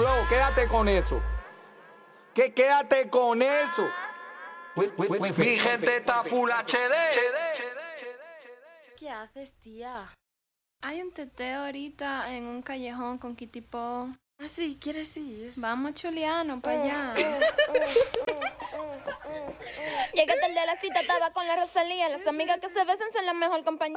Flow, quédate con eso. Quédate con eso. Mi gente está full HD. ¿Qué haces, tía? Hay un teteo ahorita en un callejón con Kitipo. Ah, sí, ¿quieres ir? Vamos, Chuliano, para allá. Llegué tarde a la cita, estaba con la Rosalía. Las amigas que se besan son la mejor compañía.